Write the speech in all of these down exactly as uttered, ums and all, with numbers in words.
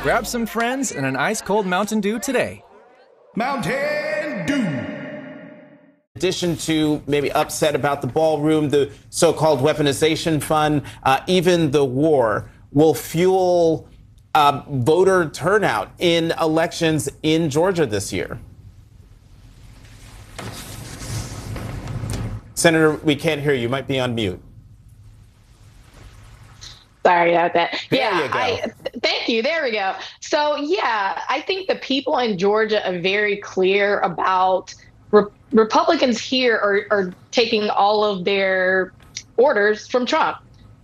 Grab some friends and an ice-cold Mountain Dew today. Mountain Dew. In addition to maybe upset about the ballroom, the so-called weaponization fund, uh, even the war will fuel uh, voter turnout in elections in Georgia this year. Senator, we can't hear you. You might be on mute. Sorry about that. There yeah, you go. I, thank you. There we go. So, yeah, I think the people in Georgia are very clear about re- Republicans here are, are taking all of their orders from Trump.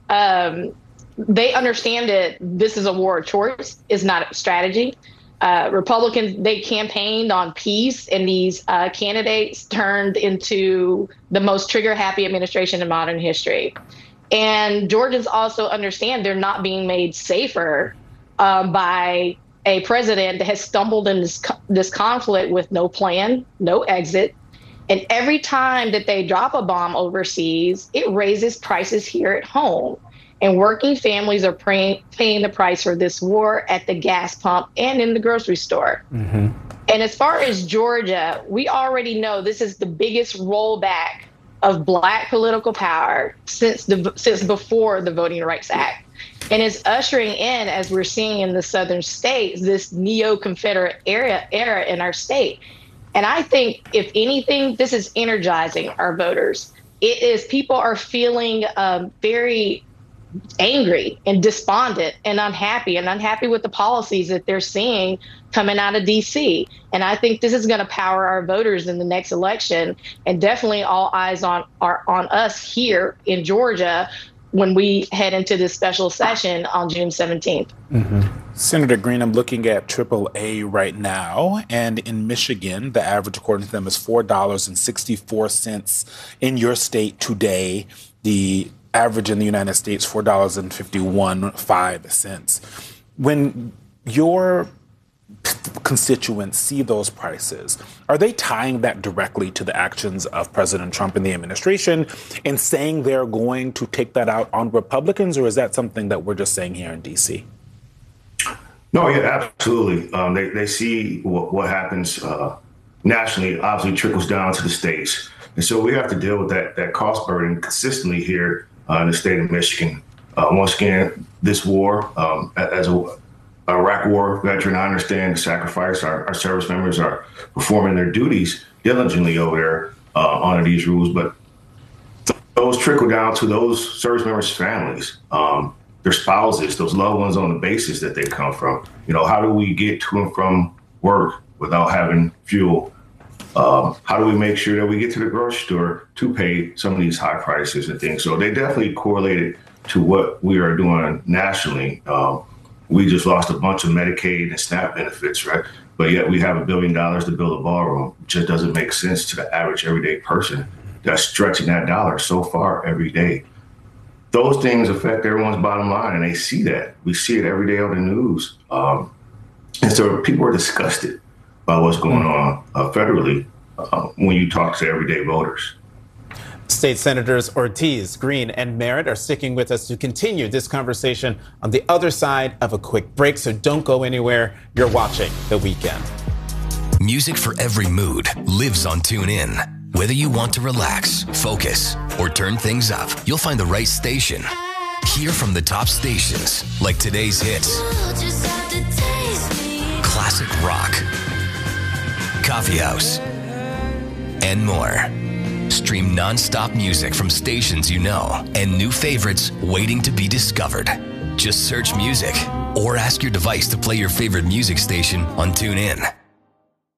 Um, they understand that this is a war of choice, it's not a strategy. Uh, Republicans, they campaigned on peace, and these uh, candidates turned into the most trigger-happy administration in modern history. And Georgians also understand they're not being made safer um, by a president that has stumbled in this, this conflict with no plan, no exit. And every time that they drop a bomb overseas, it raises prices here at home. And working families are paying, paying the price for this war at the gas pump and in the grocery store. Mm-hmm. And as far as Georgia, we already know this is the biggest rollback of Black political power since the since before the Voting Rights Act. And it's ushering in, as we're seeing in the southern states, this neo-Confederate era, era in our state. And I think, if anything, this is energizing our voters. It is, people are feeling um, very angry and despondent and unhappy and unhappy with the policies that they're seeing coming out of D C. And I think this is going to power our voters in the next election, and definitely all eyes on are on us here in Georgia when we head into this special session on June seventeenth. Mm-hmm. Senator Greene, I'm looking at triple A right now, and in Michigan, the average, according to them, is four dollars and sixty-four cents. In your state today, the average in the United States, four dollars and fifty-one cents. When your constituents see those prices, are they tying that directly to the actions of President Trump and the administration and saying they're going to take that out on Republicans, or is that something that we're just saying here in D C? No, yeah, absolutely. Um, they, they see what, what happens uh, nationally, obviously trickles down to the states. And so we have to deal with that, that cost burden consistently here Uh, in the state of Michigan. Uh, once again, this war, um, as a Iraq war veteran, I understand the sacrifice. Our, our service members are performing their duties diligently over there uh, under these rules, but those trickle down to those service members' families, um, their spouses, those loved ones on the bases that they come from. You know, how do we get to and from work without having fuel? Um, how do we make sure that we get to the grocery store to pay some of these high prices and things? So they definitely correlated to what we are doing nationally. Um, we just lost a bunch of Medicaid and SNAP benefits, right? But yet we have a billion dollars to build a ballroom. It just doesn't make sense to the average everyday person that's stretching that dollar so far every day. Those things affect everyone's bottom line, and they see that. We see it every day on the news. Um, and so people are disgusted by what's going on uh, federally uh, when you talk to everyday voters. State Senators Ortiz, Greene, and Merritt are sticking with us to continue this conversation on the other side of a quick break, so don't go anywhere. You're watching The Weekend. Music for every mood lives on TuneIn. Whether you want to relax, focus, or turn things up, you'll find the right station. Hear from the top stations, like today's hits, classic rock, coffee house, and more. Stream non-stop music from stations you know and new favorites waiting to be discovered. Just search music or ask your device to play your favorite music station on TuneIn.